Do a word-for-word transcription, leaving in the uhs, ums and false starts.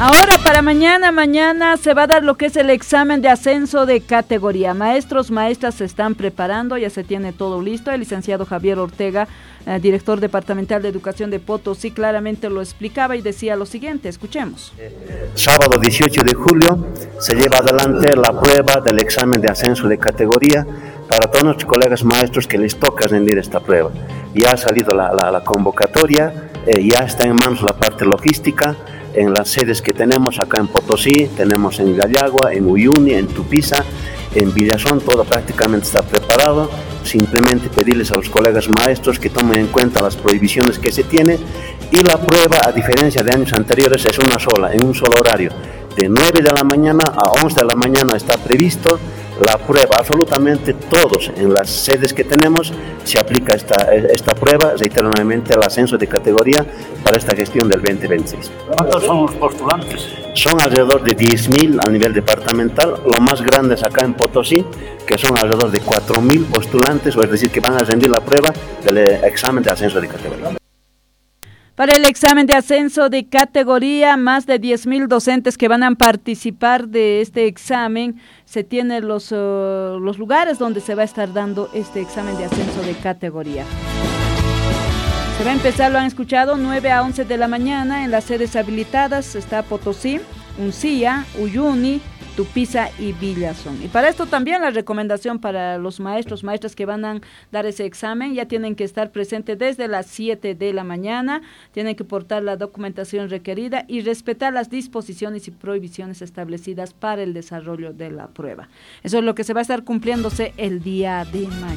Ahora para mañana, mañana se va a dar lo que es el examen de ascenso de categoría. Maestros, maestras se están preparando, ya se tiene todo listo. El licenciado Javier Ortega, eh, director departamental de educación de Potosí, claramente lo explicaba y decía lo siguiente, escuchemos. Sábado dieciocho de julio se lleva adelante la prueba del examen de ascenso de categoría para todos nuestros colegas maestros que les toca rendir esta prueba. Ya ha salido la, la, la convocatoria, eh, ya está en manos la parte logística. En las sedes que tenemos acá en Potosí, tenemos en Gallagua, en Uyuni, en Tupiza, en Villazón, todo prácticamente está preparado. Simplemente pedirles a los colegas maestros que tomen en cuenta las prohibiciones que se tiene, y la prueba, a diferencia de años anteriores, es una sola, en un solo horario. De nueve de la mañana a once de la mañana está previsto la prueba. Absolutamente todos en las sedes que tenemos se aplica esta, esta prueba, reitero nuevamente, el ascenso de categoría para esta gestión del veinte veintiséis. ¿Cuántos son los postulantes? Son alrededor de diez mil a nivel departamental, lo más grande es acá en Potosí, que son alrededor de cuatro mil postulantes, o es decir, que van a rendir la prueba del examen de ascenso de categoría. Para el examen de ascenso de categoría, más de diez mil docentes que van a participar de este examen. Se tienen los, uh, los lugares donde se va a estar dando este examen de ascenso de categoría. Se va a empezar, lo han escuchado, nueve a once de la mañana en las sedes habilitadas. Está Potosí, Uncía, Uyuni, Tupiza y Villazón. Y para esto también la recomendación para los maestros, maestras que van a dar ese examen, ya tienen que estar presentes desde las siete de la mañana, tienen que portar la documentación requerida y respetar las disposiciones y prohibiciones establecidas para el desarrollo de la prueba. Eso es lo que se va a estar cumpliéndose el día de mañana.